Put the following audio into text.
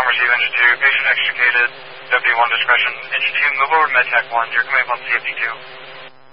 receive engine 2, patient extricated, W1 discretion, engine 2, move over medtech 1, you're coming up on CFD 2.